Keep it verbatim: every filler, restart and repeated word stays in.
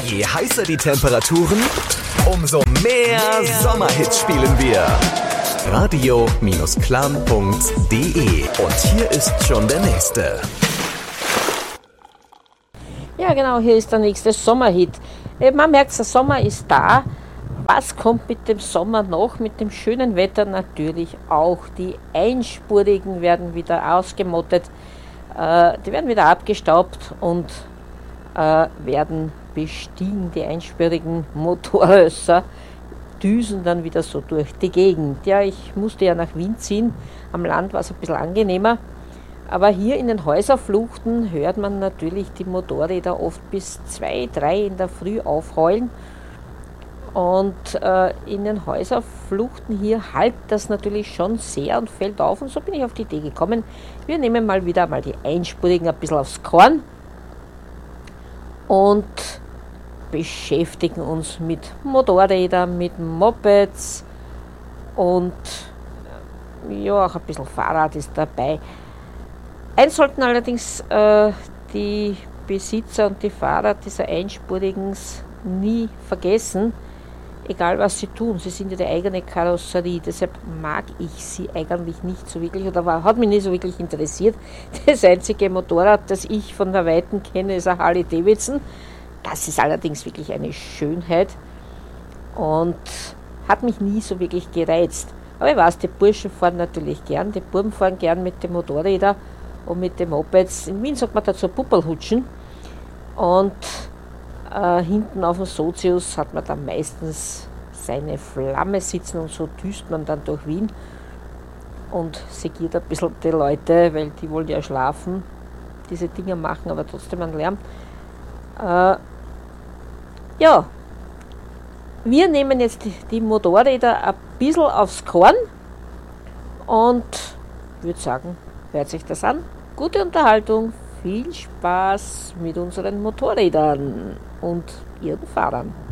Je heißer die Temperaturen, umso mehr Sommerhits spielen wir. radio-klan punkt de. Und hier ist schon der nächste. Ja genau, hier ist der nächste Sommerhit. Man merkt, der Sommer ist da. Was kommt mit dem Sommer noch? Mit dem schönen Wetter natürlich auch. Die Einspurigen werden wieder ausgemottet. Äh, die werden wieder abgestaubt und äh, werden bestiegen. Die einspurigen Motorrösser düsen dann wieder so durch die Gegend. Ja, ich musste ja nach Wien ziehen. Am Land war es ein bisschen angenehmer. Aber hier in den Häuserfluchten hört man natürlich die Motorräder oft bis zwei, drei in der Früh aufheulen. Und äh, in den Häuserfluchten hier halbt das natürlich schon sehr und fällt auf. Und so bin ich auf die Idee gekommen, wir nehmen mal wieder mal die Einspurigen ein bisschen aufs Korn und beschäftigen uns mit Motorrädern, mit Mopeds und ja, auch ein bisschen Fahrrad ist dabei. Eins sollten allerdings äh, die Besitzer und die Fahrer dieser Einspurigen nie vergessen, egal was sie tun. Sie sind ja die eigene Karosserie, deshalb mag ich sie eigentlich nicht so wirklich oder war, hat mich nicht so wirklich interessiert. Das einzige Motorrad, das ich von der Weiten kenne, ist ein Harley Davidson. Das ist allerdings wirklich eine Schönheit und hat mich nie so wirklich gereizt. Aber ich weiß, die Burschen fahren natürlich gern, die Buben fahren gern mit den Motorrädern und mit den Mopeds. In Wien sagt man dazu Pupperlhutschen. Und äh, hinten auf dem Sozius hat man dann meistens seine Flamme sitzen und so düst man dann durch Wien und segiert ein bisschen die Leute, weil die wollen ja schlafen, diese Dinge machen, aber trotzdem einen Lärm. Äh, ja, wir nehmen jetzt die, die Motorräder ein bisschen aufs Korn und würde sagen, hört sich das an. Gute Unterhaltung, viel Spaß mit unseren Motorrädern und ihren Fahrern.